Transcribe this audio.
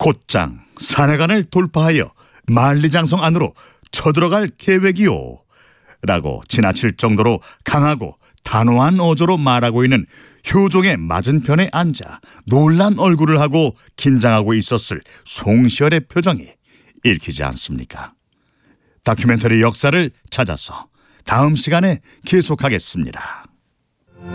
곧장 산해관을 돌파하여 만리장성 안으로 쳐들어갈 계획이요 라고 지나칠 정도로 강하고 단호한 어조로 말하고 있는 효종의 맞은편에 앉아 놀란 얼굴을 하고 긴장하고 있었을 송시열의 표정이 읽히지 않습니까? 다큐멘터리 역사를 찾아서 다음 시간에 계속하겠습니다.